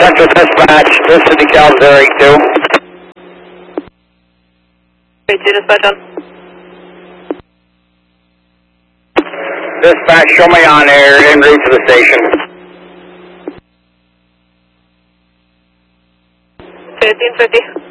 Central Dispatch, this is DeKalb 082. 82 dispatch on. Dispatch, show me on air, en route to the station. 1550.